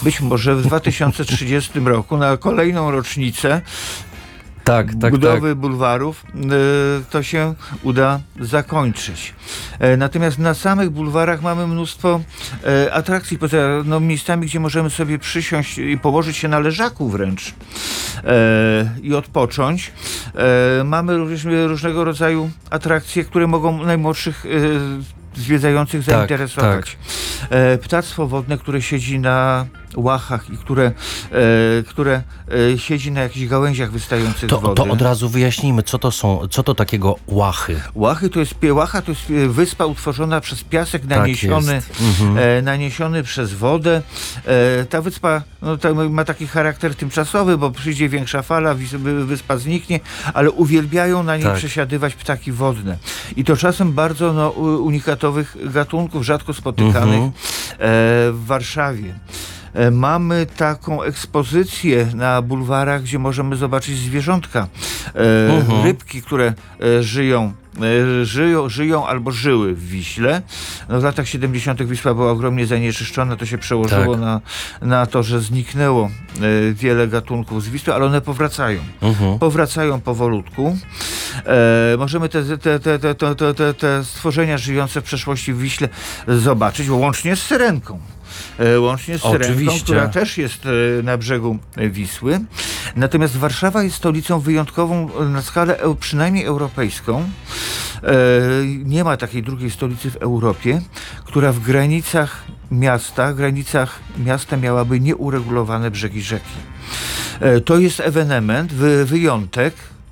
być może w 2030 roku na kolejną rocznicę budowy bulwarów to się uda zakończyć. Natomiast na samych bulwarach mamy mnóstwo atrakcji, poza miejscami, gdzie możemy sobie przysiąść i położyć się na leżaku wręcz i odpocząć. Mamy również różnego rodzaju atrakcje, które mogą najmłodszych zwiedzających zainteresować. Ptactwo wodne, które siedzi na łachach i które siedzi na jakichś gałęziach wystających z wody. To od razu wyjaśnijmy, co to takiego łachy? Łacha to jest wyspa utworzona przez piasek naniesiony przez wodę. Ta wyspa ma taki charakter tymczasowy, bo przyjdzie większa fala, wyspa zniknie, ale uwielbiają na niej przesiadywać ptaki wodne. I to czasem bardzo unikatowych gatunków, rzadko spotykanych w Warszawie. Mamy taką ekspozycję na bulwarach, gdzie możemy zobaczyć zwierzątka, rybki, które żyją albo żyły w Wiśle. W latach 70. Wisła była ogromnie zanieczyszczona, to się przełożyło na to, że zniknęło wiele gatunków z Wisły, ale one powracają. Powracają powolutku. Możemy te stworzenia żyjące w przeszłości w Wiśle zobaczyć, łącznie z syrenką. Która też jest na brzegu Wisły. Natomiast Warszawa jest stolicą wyjątkową na skalę przynajmniej europejską. Nie ma takiej drugiej stolicy w Europie, która w granicach miasta miałaby nieuregulowane brzegi rzeki. To jest ewenement, wyjątek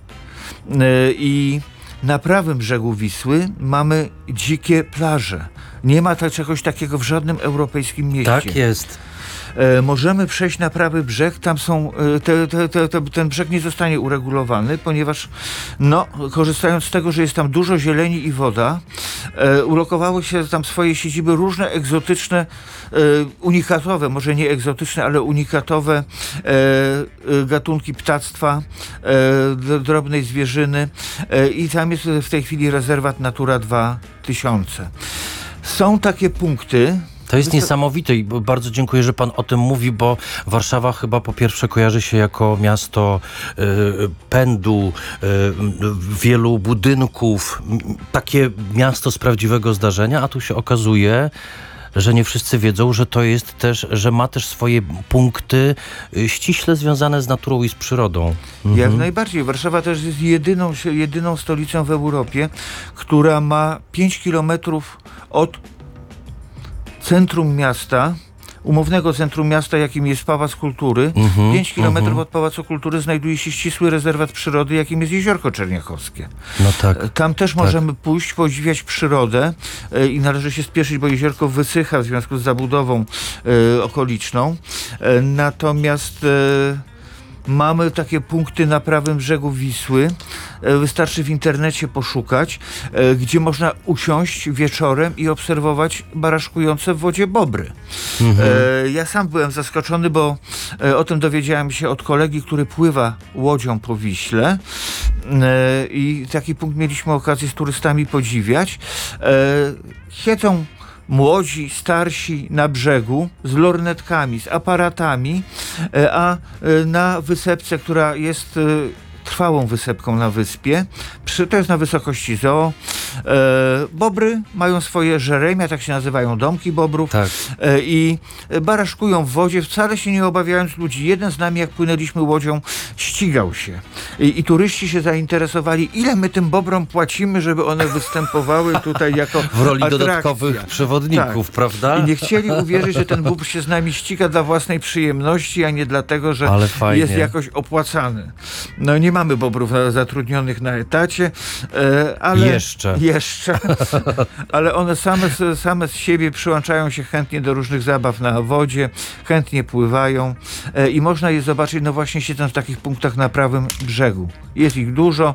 i na prawym brzegu Wisły mamy dzikie plaże. Nie ma czegoś takiego w żadnym europejskim mieście. Tak jest. Możemy przejść na prawy brzeg, tam są, ten brzeg nie zostanie uregulowany, ponieważ korzystając z tego, że jest tam dużo zieleni i woda, ulokowały się tam swoje siedziby różne egzotyczne, unikatowe, może nie egzotyczne, ale unikatowe gatunki ptactwa, drobnej zwierzyny i tam jest w tej chwili rezerwat Natura 2000. Są takie punkty. To jest niesamowite i bardzo dziękuję, że pan o tym mówi, bo Warszawa chyba po pierwsze kojarzy się jako miasto pędu, wielu budynków, takie miasto z prawdziwego zdarzenia, a tu się okazuje, że nie wszyscy wiedzą, że to jest też, że ma też swoje punkty ściśle związane z naturą i z przyrodą. Jak najbardziej. Warszawa też jest jedyną stolicą w Europie, która ma 5 kilometrów od centrum miasta, umownego centrum miasta, jakim jest Pałac Kultury. 5 kilometrów od Pałacu Kultury znajduje się ścisły rezerwat przyrody, jakim jest Jeziorko Czerniachowskie. Tam też możemy pójść, podziwiać przyrodę i należy się spieszyć, bo jeziorko wysycha w związku z zabudową okoliczną. Natomiast mamy takie punkty na prawym brzegu Wisły. Wystarczy w internecie poszukać, gdzie można usiąść wieczorem i obserwować baraszkujące w wodzie bobry. Ja sam byłem zaskoczony, bo o tym dowiedziałem się od kolegi, który pływa łodzią po Wiśle i taki punkt mieliśmy okazję z turystami podziwiać. Siedzą młodzi, starsi na brzegu z lornetkami, z aparatami, a na wysepce, która jest trwałą wysepką na wyspie, to jest na wysokości zoo, bobry mają swoje żeremia, tak się nazywają, domki bobrów, i baraszkują w wodzie, wcale się nie obawiając ludzi. Jeden z nami, jak płynęliśmy łodzią, ścigał się. I turyści się zainteresowali, ile my tym bobrom płacimy, żeby one występowały tutaj jako w roli atrakcja. Dodatkowych przewodników, prawda? I nie chcieli uwierzyć, że ten bóbr się z nami ściga dla własnej przyjemności, a nie dlatego, że jest jakoś opłacany. Nie mamy bobrów zatrudnionych na etacie, ale jeszcze. Ale one same z siebie przyłączają się chętnie do różnych zabaw na wodzie, chętnie pływają i można je zobaczyć, właśnie siedząc w takich punktach na prawym brzegu. Jest ich dużo.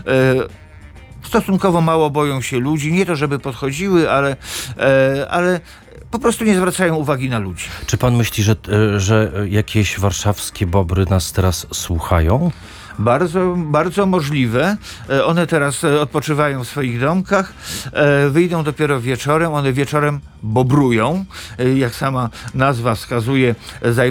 Stosunkowo mało boją się ludzi. Nie to, żeby podchodziły, ale po prostu nie zwracają uwagi na ludzi. Czy pan myśli, że jakieś warszawskie bobry nas teraz słuchają? Bardzo, bardzo możliwe. One teraz odpoczywają w swoich domkach, wyjdą dopiero wieczorem. One wieczorem bobrują, jak sama nazwa wskazuje,